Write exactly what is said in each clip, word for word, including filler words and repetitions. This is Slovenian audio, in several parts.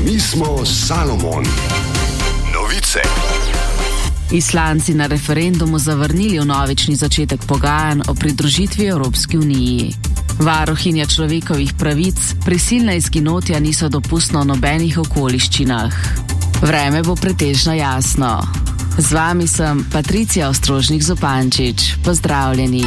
Mi smo Salomon. Novice. Islandci na referendumu zavrnili vnovični začetek pogajanj o pridružitvi Evropski uniji. Varuhinja človekovih pravic, prisilna izginotja niso dopustno v nobenih okoliščinah. Vreme bo pretežno jasno. Z vami sem Patricija Ostrožnik-Zupančič. Pozdravljeni.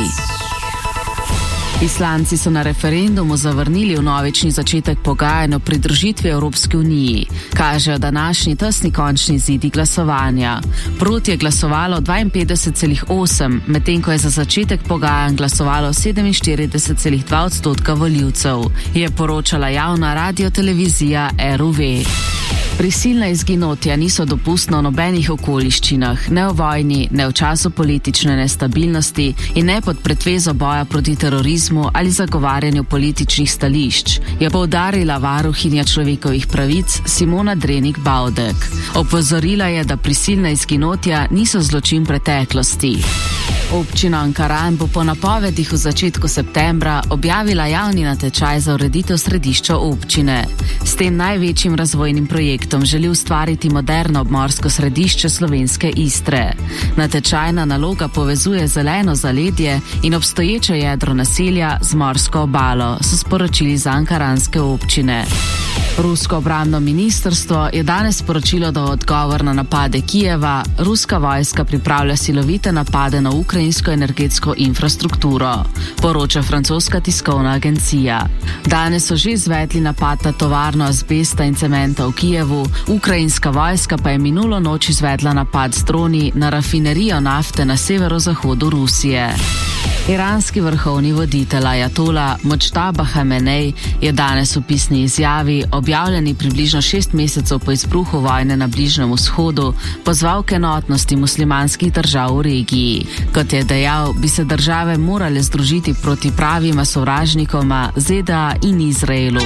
Islandci so na referendumu zavrnili vnovični začetek pogajanj o pridružitvi Evropski uniji, kažejo današnji tesni končni izidi glasovanja. Proti je glasovalo dvainpetdeset celih osem, medtem ko je za začetek pogajanj glasovalo sedeminštirideset celih dva odstotka volivcev, je poročala javna radiotelevizija R U V. Prisilna izginotja niso dopustno v nobenih okoliščinah, ne v vojni, ne v času politične nestabilnosti in ne pod pretvezo boja proti terorizmu ali zagovarjanju političnih stališč, je poudarila varuhinja človekovih pravic Simona Drenik-Baudek. Opozorila je, da prisilna izginotja niso zločin preteklosti. Občina Ankaran bo po napovedih v začetku septembra objavila javni natečaj za ureditev središča občine. S tem največjim razvojnim projektom želi ustvariti moderno obmorsko središče slovenske Istre. Natečajna naloga povezuje zeleno zaledje in obstoječe jedro naselja z morsko obalo, so sporočili iz ankaranske občine. Rusko obrambno ministrstvo je danes sporočilo, da v odgovor na napade Kijeva ruska vojska pripravlja silovite napade na ukrajinsko energetsko infrastrukturo, poroča francoska tiskovna agencija. Danes so že izvedli napad na tovarno azbesta in cementa v Kijevu, ukrajinska vojska pa je minulo noč izvedla napad z droni na rafinerijo nafte na severozahodu Rusije. Iranski vrhovni voditelj ajatola Modžtaba Hamenej je danes v pisni izjavi, objavljeni približno šest mesecev po izbruhu vojne na Bližnjem vzhodu, pozval k enotnosti muslimanskih držav v regiji. Kot je dejal, bi se države morale združiti proti pravima sovražnikoma Z D A in Izraelu.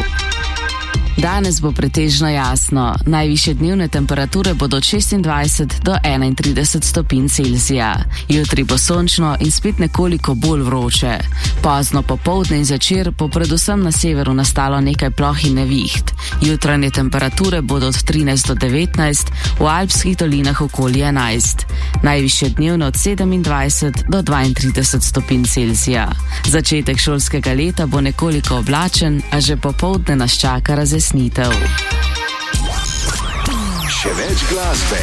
Danes bo pretežno jasno. Najvišje dnevne temperature bodo od šestindvajset do enaintrideset stopinj Celzija. Jutri bo sončno in spet nekoliko bolj vroče. Pozno popoldne in zvečer bo predvsem na severu nastalo nekaj ploh in neviht. Jutranje temperature bodo od trinajst do devetnajst, v alpskih dolinah okoli enajst. Najvišje dnevne od sedemindvajset do dvaintrideset stopinj Celzija. Začetek šolskega leta bo nekoliko oblačen, a že popoldne nas čaka razjasnitev. Še več glasbe.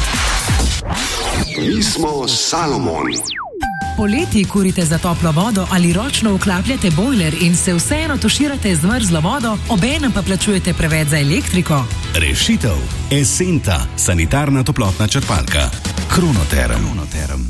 Mi smo Salomon. Poleti kurite za toplo vodo ali ročno vklapljate bojler in se vseeno tuširate z mrzlo vodo, obenem pa plačujete preveč za elektriko? Rešitev. Esenta, sanitarna toplotna črpalka. Kronoterm. Kronoterm.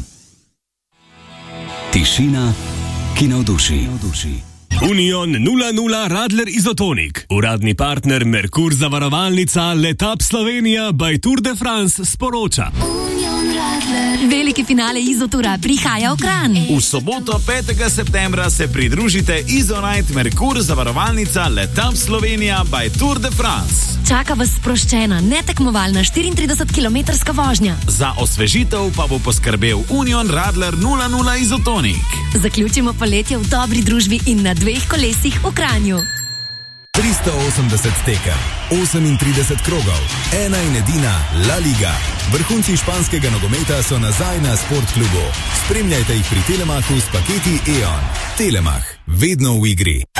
Tišina, ki navduši. Union nula nula Radler Izotonik. Uradni partner Merkur zavarovalnica Letap Slovenija by Tour de France sporoča. Veliki finale Izotura prihaja v Kranj. V soboto petega septembra se pridružite Izonite Merkur zavarovalnica Letap Slovenija by Tour de France. Čaka vas sproščena, netekmovalna štiriintridesetkilometrska vožnja. Za osvežitev pa bo poskrbel Union Radler nula nula Izotonik. Zaključimo poletje v dobri družbi in na dveh kolesih v Kranju. tristo osemdeset tekem, osemintrideset krogov, ena in edina La Liga. Vrhunci španskega nogometa so nazaj na Sportklubu. Spremljajte jih pri Telemachu s paketi E O N. Telemach, vedno v igri.